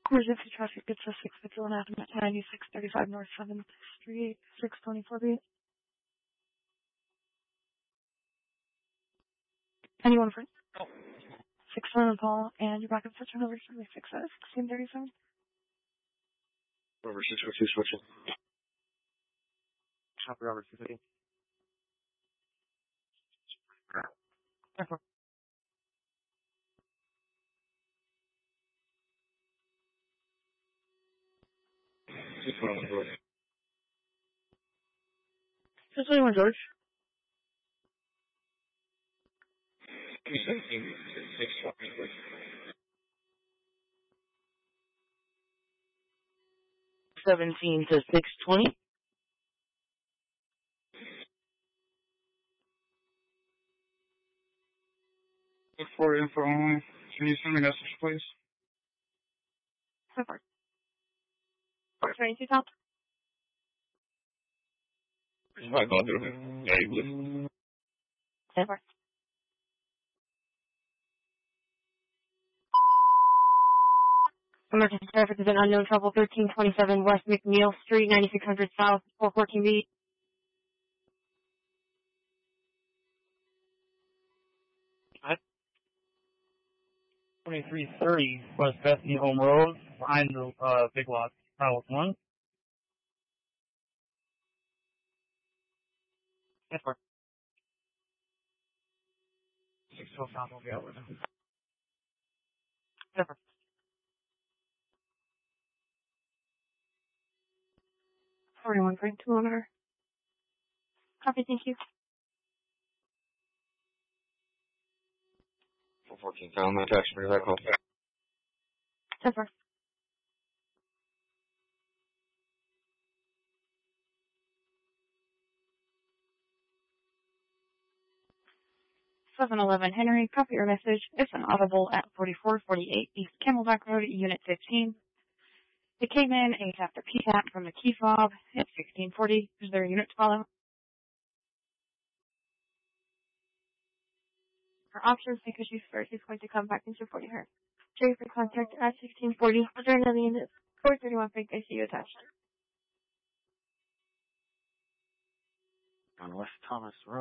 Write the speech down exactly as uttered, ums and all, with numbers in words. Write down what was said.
Emergency traffic gets a six fifty-one Avenue at ninety-six thirty-five North seventh Street, six twenty-four B. Anyone for Oh. six seven call and your backup switch over for me six at sixteen thirty-seven. Over six oh two switching. Copy, Robert six fifty. Six one one George. Just anyone, George. Seventeen six twenty George. Seventeen to six twenty. Look for info only. Can you send me a message, please? So far. four twenty-two top. My God, yeah, you So far. Emergency traffic is an unknown trouble, thirteen twenty-seven West McNeil Street, ninety-six hundred South, four fourteen B. twenty-three thirty West Bethany Home Road, behind the uh, Big Lots, House one. Yes, sir. six twelve South will be out with him. Yes, sir. forty-one point two on her. Copy, thank you. four fourteen Town, my taxi for that call. So far. seven eleven Henry, copy your message. It's an audible at forty-four forty-eight East Camelback Road, Unit fifteen. It came in eight after P TAP from the key fob at sixteen forty. Is there a unit to follow? Her options, because she's first, he's going to come back and support her. J for contact at sixteen forty. Was there another unit? four thirty-one Frank I C U attached. On West Thomas Road.